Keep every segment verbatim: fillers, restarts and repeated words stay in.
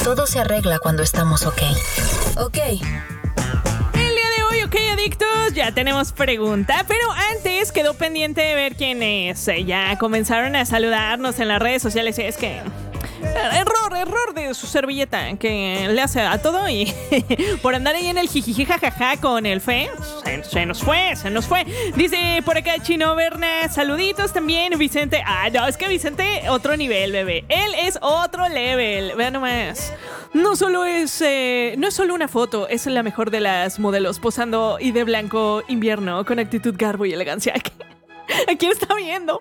Todo se arregla cuando estamos ok. Ok. Ok, adictos, ya tenemos pregunta, pero antes quedó pendiente de ver quiénes ya comenzaron a saludarnos en las redes sociales. Es que error, error de su servilleta que le hace a todo y por andar ahí en el jijiji jajaja con el fe, se, se nos fue, se nos fue. Dice por acá Chino Berna, saluditos también, Vicente. Ah, no, es que Vicente, otro nivel, bebé. Él es otro level, vean nomás. No solo es, eh, no es solo una foto, es la mejor de las modelos posando y de blanco invierno con actitud, garbo y elegancia. ¿A quién está viendo?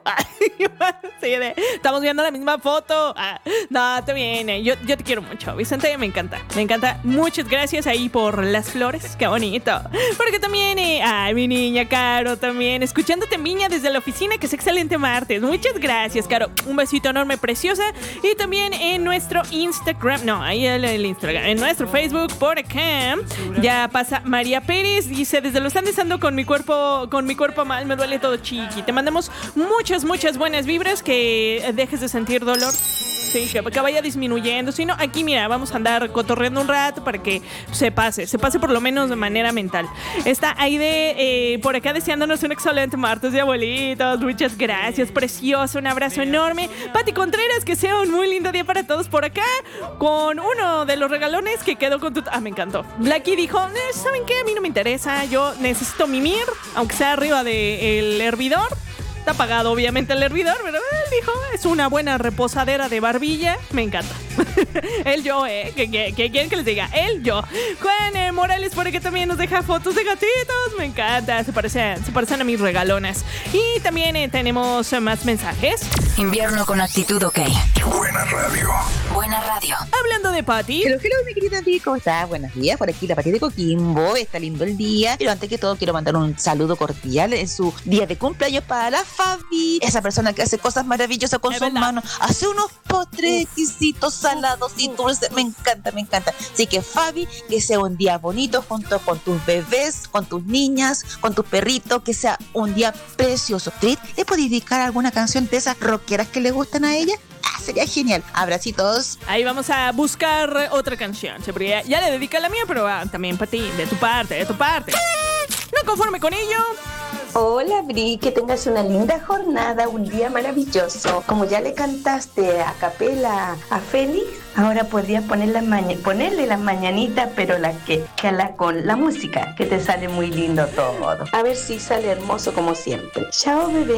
Sí, de, estamos viendo la misma foto. Ah, no, te viene. Yo, yo te quiero mucho, Vicente, me encanta. Me encanta. Muchas gracias ahí por las flores. Qué bonito. Porque también, eh, ay, mi niña Caro, también escuchándote, Miña, desde la oficina, que es excelente martes. Muchas gracias, Caro. Un besito enorme, preciosa. Y también en nuestro Instagram, no, ahí el, el Instagram, en nuestro Facebook, por acá, ya pasa María Pérez. Dice, desde los Andes ando con mi cuerpo, con mi cuerpo mal, me duele todo chiqui. Te mandamos muchas, muchas buenas vibras, que dejes de sentir dolor. Sí, que, que vaya disminuyendo. Si no, aquí mira, vamos a andar cotorreando un rato para que se pase, se pase por lo menos de manera mental. Está Aide eh, por acá deseándonos un excelente martes de abuelitos. Muchas gracias, precioso, un abrazo enorme. Pati Contreras, que sea un muy lindo día para todos por acá, con uno de los regalones que quedó con tu... Ah, me encantó. Blacky dijo, eh, ¿saben qué? A mí no me interesa, yo necesito mimir, aunque sea arriba del hervidor. Está apagado, obviamente, el hervidor, pero él dijo, es una buena reposadera de barbilla. Me encanta. Él, yo, ¿eh? ¿Qué, qué, qué quieren que les diga? Él, yo. Juan eh, Morales, por aquí también nos deja fotos de gatitos. Me encanta. Se parecen, se parecen a mis regalonas. Y también eh, tenemos eh, más mensajes. Invierno con actitud ok. Buena radio. Buena radio. Hablando de Pati. Hello, hello, mi querida Pati, ¿cómo estás? Buenos días, por aquí la Pati de Coquimbo. Está lindo el día. Pero antes que todo quiero mandar un saludo cordial en su día de cumpleaños para la Fabi, esa persona que hace cosas maravillosas con es sus verdad. manos, hace unos postres exquisitos, salados y dulces, me encanta, me encanta. Así que Fabi, que sea un día bonito junto con tus bebés, con tus niñas, con tus perritos, que sea un día precioso. ¿Te, ¿le podéis dedicar alguna canción de esas rockeras que le gustan a ella? Ah, sería genial. Abracitos. Ahí vamos a buscar otra canción. Ya, ya le dedica la mía, pero ah, también para ti, de tu parte, de tu parte. No conforme con ello. Hola, Bri, que tengas una linda jornada, un día maravilloso. Como ya le cantaste a capela a Félix, ahora podrías poner las maña- ponerle las mañanitas, pero la que, que la, con la música, que te sale muy lindo todo. A ver si sale hermoso como siempre. Chao, bebé.